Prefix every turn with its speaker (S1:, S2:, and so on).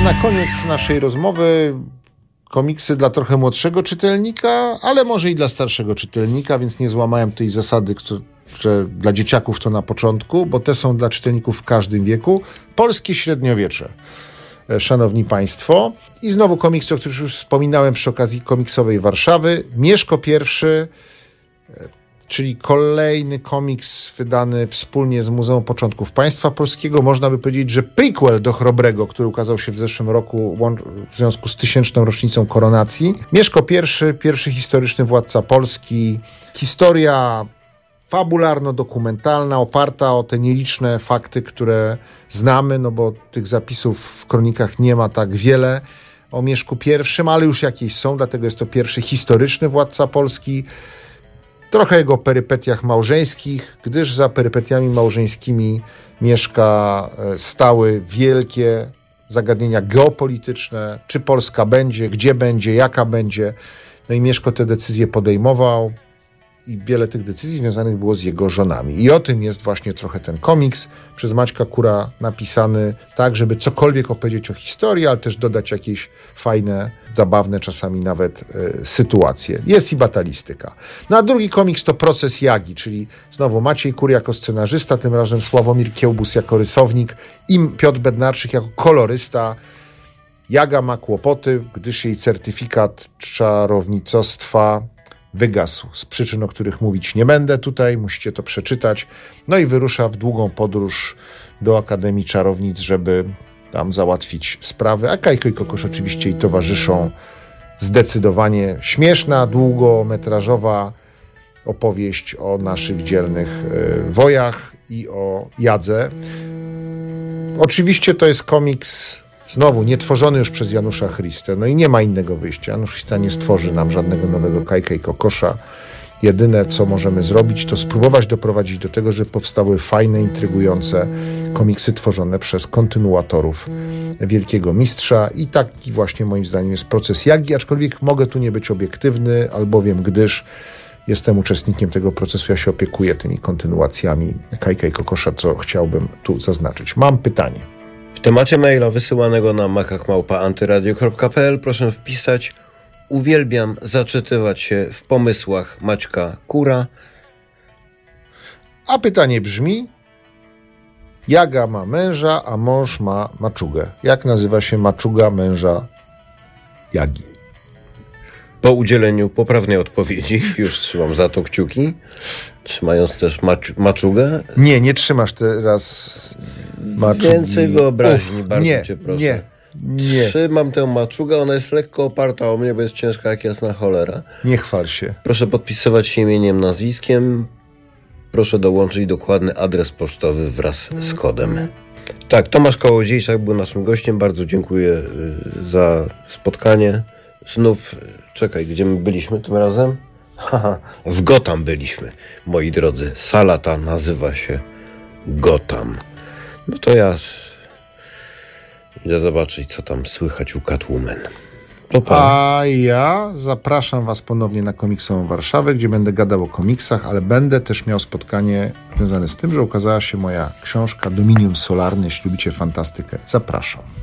S1: na koniec naszej rozmowy komiksy dla trochę młodszego czytelnika, ale może i dla starszego czytelnika, więc nie złamałem tej zasady, że dla dzieciaków to na początku, bo te są dla czytelników w każdym wieku. Polskie średniowiecze, szanowni państwo. I znowu komiksy, o których już wspominałem przy okazji komiksowej Warszawy. Mieszko I, czyli kolejny komiks wydany wspólnie z Muzeum Początków Państwa Polskiego. Można by powiedzieć, że prequel do Chrobrego, który ukazał się w zeszłym roku w związku z 1000. rocznicą koronacji. Mieszko I, pierwszy historyczny władca Polski. Historia fabularno-dokumentalna, oparta o te nieliczne fakty, które znamy, no bo tych zapisów w kronikach nie ma tak wiele o Mieszku I, ale już jakieś są, dlatego jest to pierwszy historyczny władca Polski. Trochę jego perypetiach małżeńskich, gdyż za perypetiami małżeńskimi Mieszka stały wielkie zagadnienia geopolityczne, czy Polska będzie, gdzie będzie, jaka będzie. No i Mieszko te decyzje podejmował i wiele tych decyzji związanych było z jego żonami. I o tym jest właśnie trochę ten komiks, przez Maćka Kura napisany tak, żeby cokolwiek opowiedzieć o historii, ale też dodać jakieś fajne, zabawne czasami nawet sytuacje. Jest i batalistyka. No a drugi komiks to Proces Jagi, czyli znowu Maciej Kur jako scenarzysta, tym razem Sławomir Kiełbus jako rysownik i Piotr Bednarczyk jako kolorysta. Jaga ma kłopoty, gdyż jej certyfikat czarownicostwa wygasł z przyczyn, o których mówić nie będę tutaj, musicie to przeczytać. No i wyrusza w długą podróż do Akademii Czarownic, żeby tam załatwić sprawy. A Kajko i Kokosz oczywiście jej towarzyszą. Zdecydowanie śmieszna, długometrażowa opowieść o naszych dzielnych wojach i o Jadze. Oczywiście to jest komiks znowu nietworzony już przez Janusza Chrystę. No i nie ma innego wyjścia. Janusz Chrysta nie stworzy nam żadnego nowego Kajka i Kokosza. Jedyne, co możemy zrobić, to spróbować doprowadzić do tego, żeby powstały fajne, intrygujące komiksy tworzone przez kontynuatorów wielkiego mistrza. I taki właśnie moim zdaniem jest Proces Jagi, aczkolwiek mogę tu nie być obiektywny, albowiem gdyż jestem uczestnikiem tego procesu, ja się opiekuję tymi kontynuacjami Kajka i Kokosza, co chciałbym tu zaznaczyć. Mam pytanie.
S2: W temacie maila wysyłanego na makak@antyradio.pl proszę wpisać: uwielbiam zaczytywać się w pomysłach Maćka Kura.
S1: A pytanie brzmi: Jaga ma męża, a mąż ma maczugę. Jak nazywa się maczuga męża Jagi?
S2: Po udzieleniu poprawnej odpowiedzi, już trzymam za to kciuki, trzymając też maczugę.
S1: Nie trzymasz teraz maczugi.
S2: Więcej wyobraźni, bardzo cię proszę.
S1: Nie.
S2: Trzymam tę maczugę, ona jest lekko oparta o mnie, bo jest ciężka jak jasna cholera.
S1: Nie chwal się.
S2: Proszę podpisywać się imieniem, nazwiskiem. Proszę dołączyć dokładny adres pocztowy wraz z kodem. Tak, Tomasz Kołodziejczak był naszym gościem. Bardzo dziękuję za spotkanie. Znów, czekaj, gdzie my byliśmy tym razem? W Gotham byliśmy, moi drodzy. Sala ta nazywa się Gotham. No to ja idę zobaczyć, co tam słychać u Catwoman.
S1: A ja zapraszam was ponownie na komiksową Warszawę, gdzie będę gadał o komiksach, ale będę też miał spotkanie związane z tym, że ukazała się moja książka Dominium Solarne. Jeśli lubicie fantastykę, zapraszam.